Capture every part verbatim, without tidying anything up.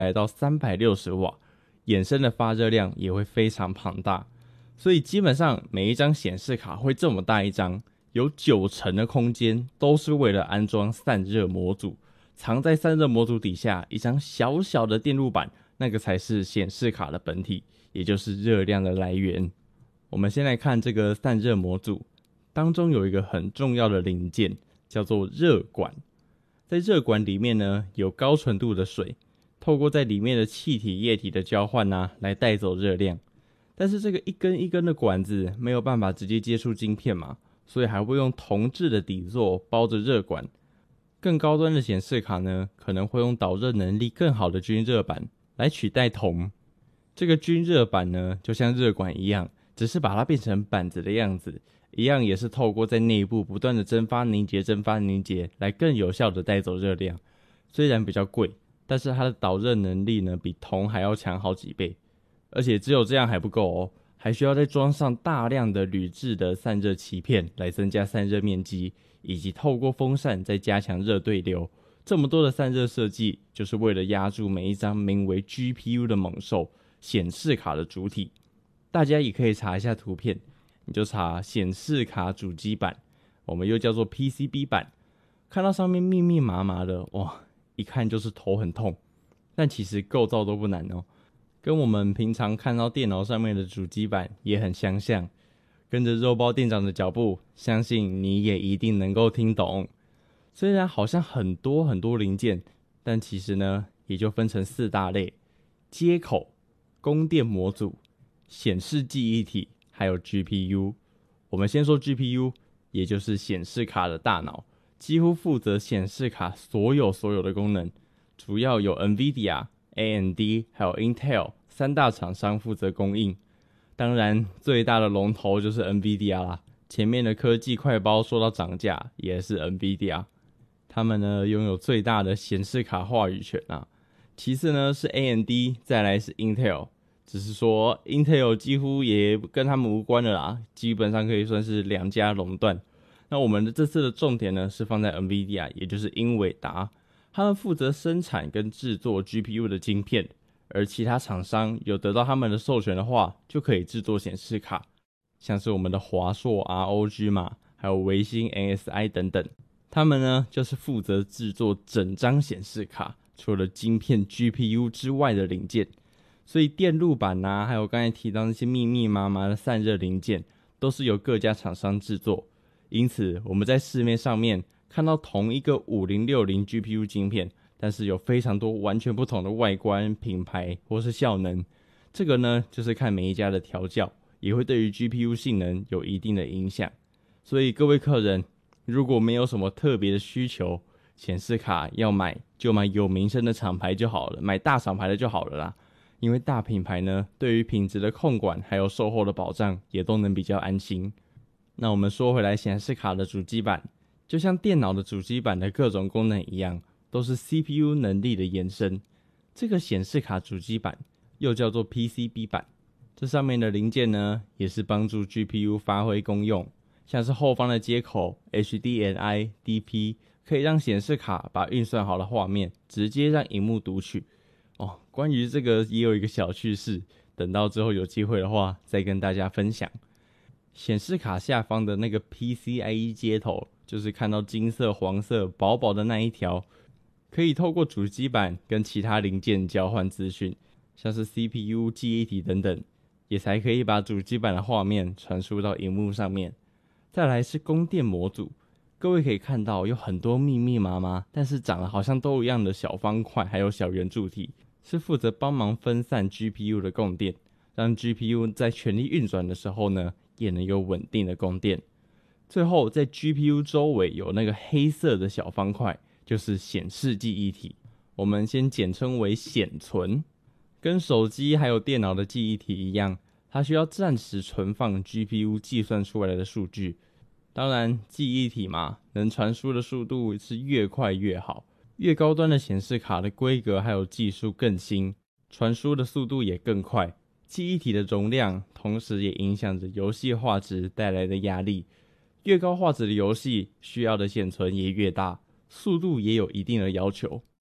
来到三百六十瓦，衍生的发热量也会非常庞大。所以基本上每一张显示卡会这么大一张，有九成的空间都是为了安装散热模组，藏在散热模组底下一张小小的电路板，那个才是显示卡的本体，也就是热量的来源。我们先来看这个散热模组，当中有一个很重要的零件，叫做热管。在热管里面呢，有高纯度的水，透过在里面的气体液体的交换啊，来带走热量。但是这个一根一根的管子没有办法直接接触晶片嘛，所以还会用铜制的底座包着热管。更高端的显示卡呢，可能会用导热能力更好的均热板来取代铜。这个均热板呢，就像热管一样，只是把它变成板子的样子，一样也是透过在内部不断的蒸发凝结蒸发凝结来更有效的带走热量。虽然比较贵，但是它的导热能力呢比铜还要强好几倍。而且只有这样还不够哦，还需要再装上大量的铝制的散热鳍片来增加散热面积，以及透过风扇再加强热对流。这么多的散热设计，就是为了压住每一张名为 G P U 的猛兽——显示卡的主体。大家也可以查一下图片，你就查显示卡主机板，我们又叫做 P C B 板。看到上面密密麻麻的，哇，一看就是头很痛。但其实构造都不难哦。跟我们平常看到电脑上面的主机板也很相像，跟着肉包店长的脚步，相信你也一定能够听懂。虽然好像很多很多零件，但其实呢，也就分成四大类：接口、供电模组、显示记忆体，还有 G P U。我们先说 G P U， 也就是显示卡的大脑，几乎负责显示卡所有所有的功能，主要有 NVIDIA、A M D 还有 Intel 三大厂商负责供应。当然最大的龙头就是 NVIDIA 啦，前面的科技快包说到涨价也是 NVIDIA。 他们呢拥有最大的显示卡话语权啊，其次呢是 A M D， 再来是 Intel， 只是说 Intel 几乎也跟他们无关了啦，基本上可以算是两家垄断。那我们的这次的重点呢是放在 NVIDIA， 也就是英伟达，他们负责生产跟制作 G P U 的晶片，而其他厂商有得到他们的授权的话，就可以制作显示卡，像是我们的华硕 R O G 嘛，还有微星 N S I 等等。他们呢就是负责制作整张显示卡，除了晶片 G P U 之外的零件。所以电路板啊，还有刚才提到那些密密麻麻的散热零件，都是由各家厂商制作。因此我们在市面上面看到同一个五零六零 G P U 晶片，但是有非常多完全不同的外观、品牌或是效能。这个呢就是看每一家的调教，也会对于 G P U 性能有一定的影响。所以各位客人，如果没有什么特别的需求，显示卡要买就买有名声的厂牌就好了，买大厂牌的就好了啦。因为大品牌呢，对于品质的控管还有售后的保障也都能比较安心。那我们说回来，显示卡的主机板就像电脑的主机板的各种功能一样，都是 C P U 能力的延伸。这个显示卡主机板又叫做 P C B 板，这上面的零件呢，也是帮助 G P U 发挥功用，像是后方的接口 H D M I、D P， 可以让显示卡把运算好的画面直接让萤幕读取。哦，关于这个也有一个小趣事，等到之后有机会的话再跟大家分享。显示卡下方的那个 P C I E 接头，就是看到金色、黄色、薄薄的那一条，可以透过主机板跟其他零件交换资讯，像是 C P U、记忆体等等，也才可以把主机板的画面传输到萤幕上面。再来是供电模组，各位可以看到有很多密密麻麻，但是长得好像都一样的小方块，还有小圆柱体，是负责帮忙分散 G P U 的供电，让 G P U 在全力运转的时候呢，也能有稳定的供电。最后在 G P U 周围有那个黑色的小方块，就是显示记忆体，我们先简称为显存。跟手机还有电脑的记忆体一样，它需要暂时存放 G P U 计算出来的数据。当然记忆体嘛，能传输的速度是越快越好，越高端的显示卡的规格还有技术更新，传输的速度也更快。记忆体的容量同时也影响着游戏画质带来的压力，越高画质的游戏需要的显存也越大，速度也有一定的要求。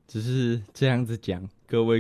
只是这样子讲，各位